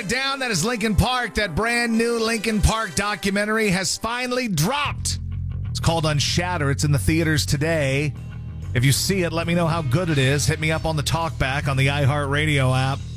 it down. That is Linkin Park. That brand new Linkin Park documentary has finally dropped. It's called Unshatter. It's in the theaters today. If you see it, let me know how good it is. Hit me up on the talkback on the iHeartRadio app.